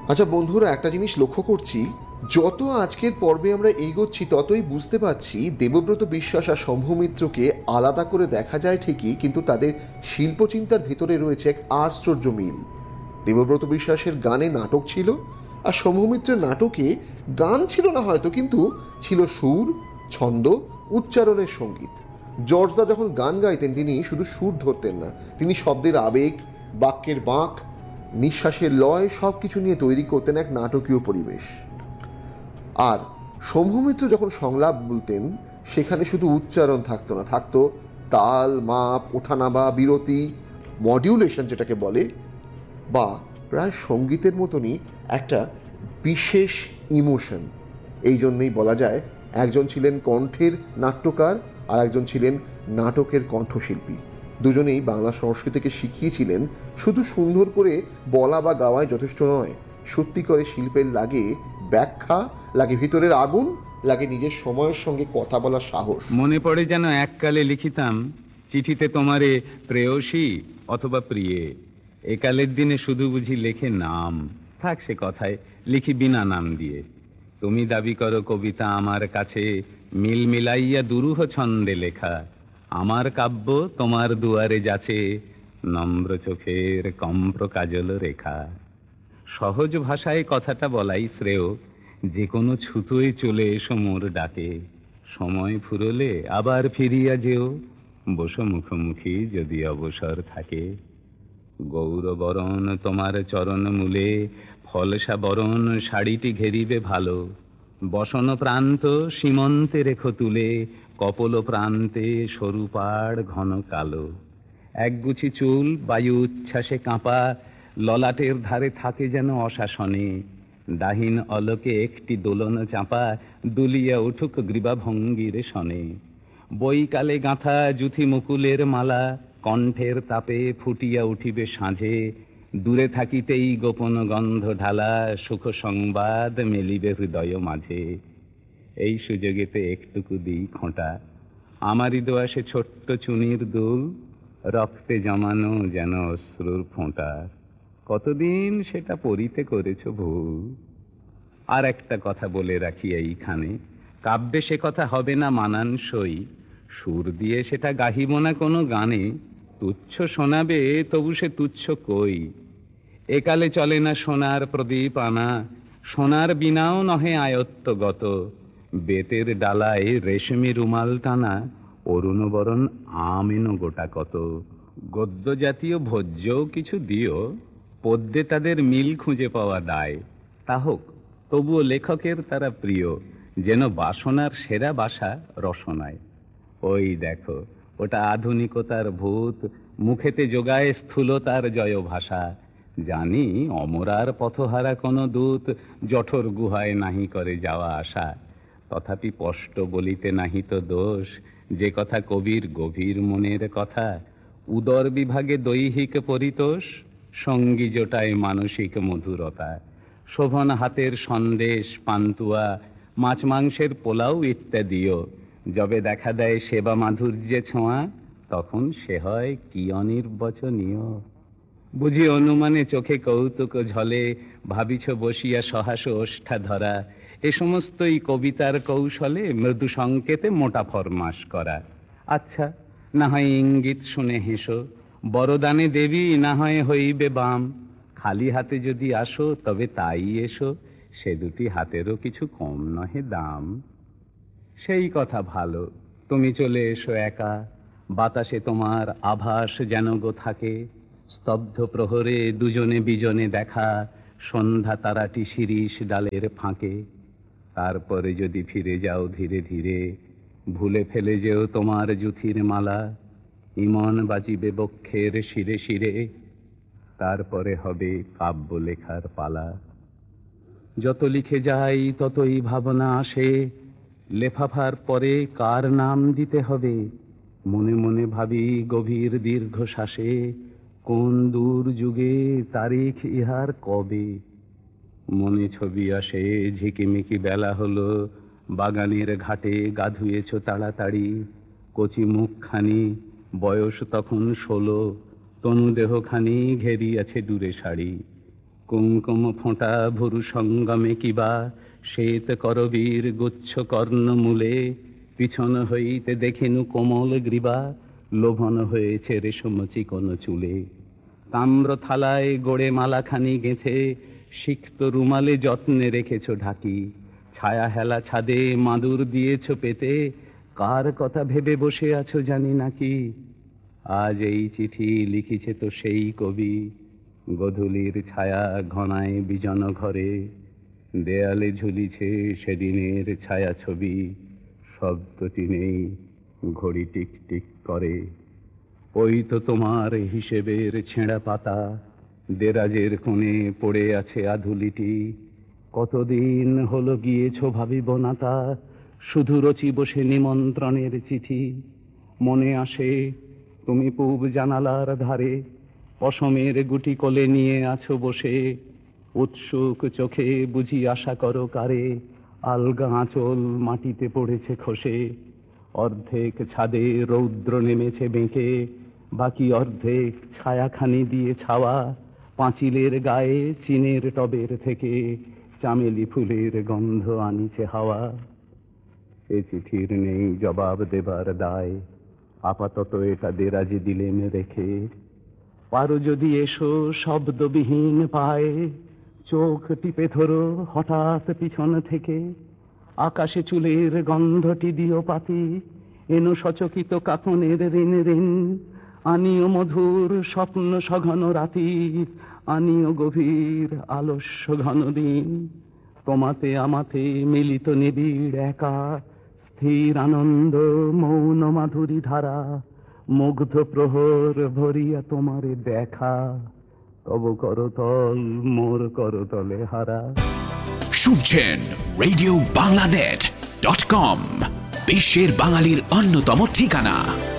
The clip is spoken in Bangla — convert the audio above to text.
আচ্ছা বন্ধুরা, একটা জিনিস লক্ষ্য করছি, যত আজকের পর্বে আমরা এগোচ্ছি ততই বুঝতে পারছি দেবব্রত বিশ্বাস আর শম্ভুমিত্রকে আলাদা করে দেখা যায় ঠিকই, কিন্তু তাদের শিল্পচিন্তার ভিতরে রয়েছে এক আশ্চর্য মিল। দেবব্রত বিশ্বাসের গানে নাটক ছিল, আর শম্ভুমিত্রের নাটকে গান ছিল না হয়তো, কিন্তু ছিল সুর, ছন্দ, উচ্চারণের সঙ্গীত। জর্জদা যখন গান গাইতেন তিনি শুধু সুর ধরতেন না, তিনি শব্দের আবেগ, বাক্যের বাঁক, নিঃশ্বাসের লয় সব কিছু নিয়ে তৈরি করতেন এক নাটকীয় পরিবেশ। আর শম্ভুমিত্র যখন সংলাপ বলতেন সেখানে শুধু উচ্চারণ থাকতো না, থাকতো তাল, মাপ, ওঠানামা, বিরতি, মডিউলেশন যেটাকে বলে, বা প্রায় সঙ্গীতের মতনই একটা বিশেষ ইমোশন। এই জন্যেই বলা যায় একজন ছিলেন কণ্ঠের নাট্যকার আর একজন ছিলেন নাটকের কণ্ঠশিল্পী। দুজনেই বাংলা সংস্কৃতিকে শিখিয়েছিলেন শুধু সুন্দর করে বলা বা গাওয়ায় যথেষ্ট নয়, সত্যি করে শিল্পের লাগে ব্যাখ্যা, লাগে ভিতরের আগুন, লাগে নিজের সময়ের সঙ্গে কথা বলার সাহস। মনে পড়ে যেন এককালে লিখিতাম চিঠিতে তোমারে প্রেয়সী অথবা প্রিয়ে। একালের দিনে শুধু বুঝি লেখে নাম, থাক সে কথায়, লিখি বিনা নাম দিয়ে। তুমি দাবি করো কবিতা আমার কাছে মিল মিলাইয়া দুরূহ ছন্দে লেখা। আমার কাব্য তোমার দুয়ারে যাচ্ছে নম্র চোখের কম্প্র কাজল রেখা। সহজ ভাষায় কথাটা বলাই শ্রেয়, যে কোনো ছুতোয় চলে এসো মোর ডাকে। সময় ফুরলে আবার ফিরিয়া যেও, বসো মুখোমুখি যদি অবসর থাকে। গৌরবরণ তোমার চরণ মূলে ফলসা বরণ শাড়িটি ঘেরিবে ভালো। বসন প্রান্ত সীমন্তে রেখো তুলে, কপল প্রান্তে সরু পাড় ঘন কালো। একগুছি চুল বায়ু উচ্ছ্বাসে কাঁপা, ললাটের ধারে থাকে যেন অশাসনে। দাহিন অলোকে একটি দোলন চাপা, দুলিয়া উঠুক গ্রীবাভঙ্গির শনে। বৈকালে গাঁথা জুথি মুকুলের মালা, কণ্ঠের তাপে ফুটিয়া উঠিবে সাঁঝে। দূরে থাকিতেই গোপন গন্ধ ঢালা, সুখ সংবাদ মেলিবে হৃদয় মাঝে। এই সুযোগেতে একটুকু দিই খোঁটা, আমারই দোয়াশে ছোট্ট চুনির দুল, রক্তে জমানো যেন অশ্রুর ফোঁটা। কতদিন সেটা পড়িতে করেছ ভুল। আর একটা কথা বলে রাখি এইখানে, কাব্যে সে কথা হবে না মানানসই। সুর দিয়ে সেটা গাহিব না কোনো গানে, তুচ্ছ শোনাবে তবু সে তুচ্ছ কই। একালে চলে না সোনার প্রদীপ আনা, সোনার বিনাও নহে আয়ত্তগত। বেতের ডালায় রেশমি রুমাল টানা, অরুণবরণ আমেনো গোটা কত। গদ্য জাতীয় ভোজ্যও কিছু দিও, পদ্যে তাদের মিল খুঁজে পাওয়া দায়। তা হোক, তবুও লেখকের তারা প্রিয়, যেন বাসনার সেরা বাসা রসনায়। ওই দেখো, ওটা আধুনিকতার ভূত, মুখেতে যোগায় স্থূলতার জয় ভাষা। জানি অমরার পথহারা কোনো দূত, জঠর গুহায় নাহি করে যাওয়া আসা। তথাপি স্পষ্ট বলিতে নাহি তো দোষ, যে কথা কবির গভীর মনের কথা। উদর বিভাগে দৈহিক পরিতোষ, সঙ্গী জোটায় মানসিক মধুরতা। শোভন হাতের সন্দেশ পান্তুয়া, মাছ মাংসের পোলাও ইত্যাদিও। যবে দেখা দেয় সেবা মাধুর্যে ছোঁয়া, তখন সে হয় কি অনির্বচনীয়। বুঝি অনুমানে চোখে কৌতুক ঝলে, ভাবিছ বসিয়া সহাস ওষ্ঠা ধরা। এ সমস্তই কবিতার কৌশলে মৃদু সংকেতে মোটা ফরমাস করা। আচ্ছা, না হয় ইঙ্গিত শুনে হেসো, বরদানে দেবী না হয় হইবে বাম। খালি হাতে যদি আসো তবে তাই এসো, সে দুটি হাতেরও কিছু কম নহে দাম। সেই কথা ভালো, তুমি চলে এসো একা, বাতাসে তোমার আভাস যেন গো থাকে। স্তব্ধ প্রহরে দুজনে বিজনে দেখা, সন্ধ্যা তারাটি শিরীষ ডালের ফাঁকে। তারপরে যদি ফিরে যাও ধীরে ধীরে, ভুলে ফেলে যেও তোমার জুথির মালা। ইমন বাজিবে বক্ষের শিরে শিরে, তারপরে হবে কাব্য লেখার পালা। যত লিখে যাই ততই ভাবনা আসে, লেফাফার পরে কার নাম দিতে হবে। মনে মনে ভাবি গভীর দীর্ঘশ্বাসে, কোন দূর যুগে তারিখ ইহার কবে। মনে ছবি আসে ঝিকিমিকি বেলা হলো, বাগানের ঘাটে গা ধুয়েছ তাড়াতাড়ি। কচি মুখখানি, বয়স তখন 16, তনুদেহখানি ঘেরিয়াছে দূরে শাড়ি। কুঙ্কুম ফোঁটা ভুরু সঙ্গমে কিবা শ্বেত করবীর গুচ্ছ কর্ণমূলে পিছন হইতে দেখেনু কোমল গ্রীবা লোভন হয়েছে রেশম চিকন চুলে। তাম্র থালায় গড়ে মালাখানি গেঁথে সিক্ত রুমালে যত্নে রেখেছ ঢাকি। ছায়া হেলা ছাদে মাদুর দিয়েছ পেতে, কার কথা ভেবে বসে আছো জানি নাকি। আজ এই চিঠি লিখিছে তো সেই কবি, গধূলির ছায়া ঘনায় বিজন ঘরে। দেয়ালে ঝুলিছে সেদিনের ছায়া ছবি, শব্দটি নেই, ঘড়ি টিক টিক করে। ওই তো তোমার হিসেবের ছেঁড়া পাতা, দেরাজের কোণে পড়ে আছে আধুলিটি। কতদিন হলো গিয়েছো ভাবিব না তা, শুধু রচি বসে নিমন্ত্রণের চিঠি। মনে আসে তুমি পূব জানালার ধারে, পশমের গুটি কোলে নিয়ে আছো বসে। উৎসুক চোখে বুঝি আশা করো কারে, আলগা আঁচল মাটিতে পড়েছে খসে। অর্ধেক ছাদে রৌদ্র নেমেছে বেঁকে, বাকি অর্ধেক ছায়াখানি দিয়ে ছাওয়া। পাঁচিলের গায়ে চিনের টবের থেকে চামেলি ফুলের গন্ধ আনিছে হাওয়া। এ চিঠির নেই জবাব দেবার দায়, আপাতত এটা দেরাজে দিলেন রেখে। পারো যদি এসো শব্দবিহীন পায়ে, চোখ টিপে ধরো হঠাৎ পিছন থেকে। আকাশে চুলের গন্ধটি দিও পাতি, এনো সচকিত কাকনের ঋণ ঋণ। আনিও মধুর স্বপ্ন সঘন রাতি, আনিও গভীর আলস্য ঘন দিন। তোমাতে আমাতে মিলিত নিবিড় একা, স্থির আনন্দ মৌন মাধুরী ধারা। মুগ্ধ প্রহর ভরিয়া তোমারে দেখা, তব করতল মোর করতলে হারা। শুনছেন রেডিও বাংলানেট.com, বিশ্বের বাঙালির অন্যতম ঠিকানা।